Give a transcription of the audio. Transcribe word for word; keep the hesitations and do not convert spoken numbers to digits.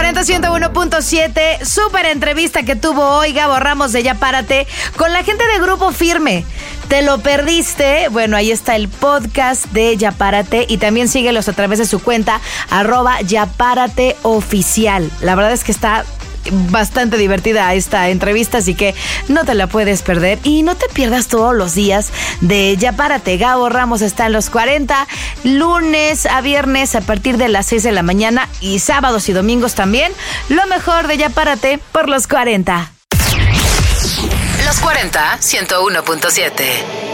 cuarenta, ciento uno punto siete. Súper entrevista que tuvo hoy Gabo Ramos de Ya Párate con la gente de Grupo Firme. ¿Te lo perdiste? Bueno, ahí está el podcast de Ya Párate y también síguelos a través de su cuenta arroba Ya Párate Oficial. La verdad es que está bastante divertida esta entrevista, así que no te la puedes perder y no te pierdas todos los días de Ya Párate. Gabo Ramos está en los cuarenta, lunes a viernes a partir de las seis de la mañana y sábados y domingos también. Lo mejor de Ya Párate por los cuarenta. Los cuarenta, ciento uno punto siete.